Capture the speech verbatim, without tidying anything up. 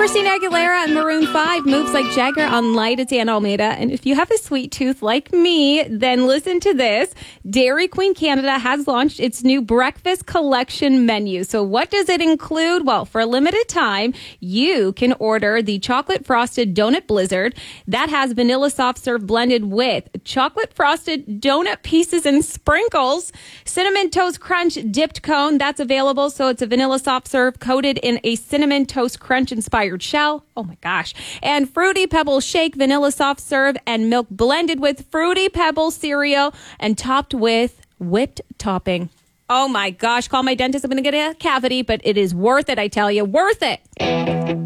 Christina Aguilera and Maroon five, Moves Like Jagger on Light. It's Ann Almeida. And if you have a sweet tooth like me, then listen to this. Dairy Queen Canada has launched its new breakfast collection menu. So what does it include? Well, for a limited time, you can order the chocolate frosted donut blizzard that has vanilla soft serve blended with chocolate frosted donut pieces and sprinkles. Cinnamon Toast Crunch dipped cone, that's available. So it's a vanilla soft serve coated in a cinnamon toast crunch inspired shell. Oh my gosh. And Fruity Pebble Shake vanilla soft serve and milk blended with Fruity Pebble cereal and topped with whipped topping. Oh my gosh. Call my dentist. I'm going to get a cavity, but it is worth it. I tell you, worth it.